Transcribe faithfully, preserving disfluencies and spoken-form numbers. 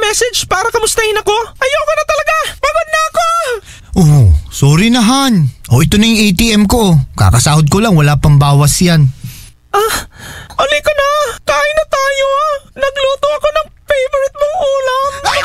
message para kamustahin ako. Ayoko na talaga. Pagod na ako. Oh, sorry na Han. O ito na yung A T M ko. Kakasahod ko lang, wala pang bawas yan. Ah, alika na. Kain na tayo ah. Nagluto ako ng favorite mong ulam.